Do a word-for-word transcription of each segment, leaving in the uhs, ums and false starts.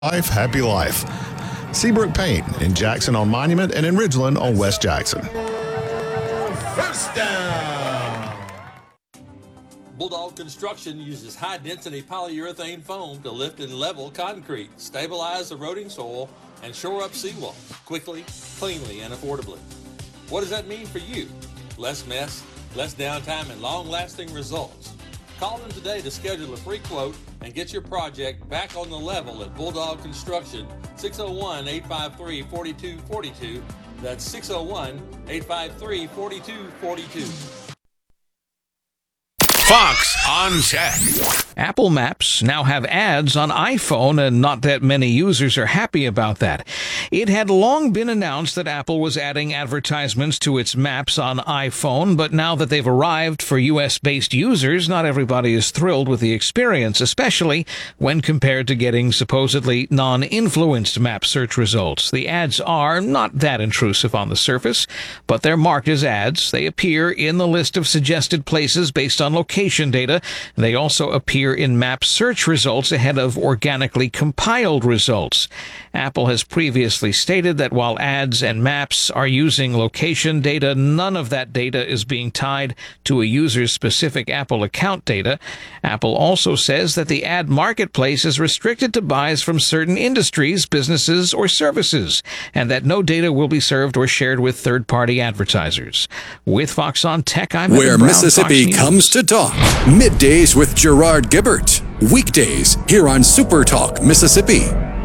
Life, happy life. Seabrook Paint in Jackson on Monument and in Ridgeland on West Jackson. First down. Bulldog Construction uses high-density polyurethane foam to lift and level concrete, stabilize eroding soil, and shore up seawalls quickly, cleanly, and affordably. What does that mean for you? Less mess, less downtime, and long-lasting results. Call them today to schedule a free quote and get your project back on the level at Bulldog Construction, six oh one, eight five three, four two four two. That's six oh one, eight five three, four two four two. Fox on Tech. Apple Maps now have ads on iPhone, and not that many users are happy about that. It had long been announced that Apple was adding advertisements to its maps on iPhone, but now that they've arrived for U S-based users, not everybody is thrilled with the experience, especially when compared to getting supposedly non-influenced map search results. The ads are not that intrusive on the surface, but they're marked as ads. They appear in the list of suggested places based on location data. They also appear in map search results ahead of organically compiled results. Apple has previously stated that while ads and maps are using location data, none of that data is being tied to a user's specific Apple account data. Apple also says that the ad marketplace is restricted to buys from certain industries, businesses, or services, and that no data will be served or shared with third-party advertisers. With Fox on Tech, I'm Where Evan Brown, Mississippi comes to talk. Middays with Gerard Gibbert. Weekdays here on Super Talk Mississippi.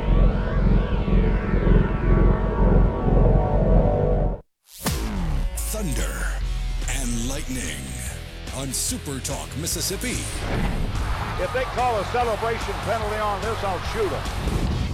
Thunder and lightning on Super Talk Mississippi. If they call a celebration penalty on this, I'll shoot them.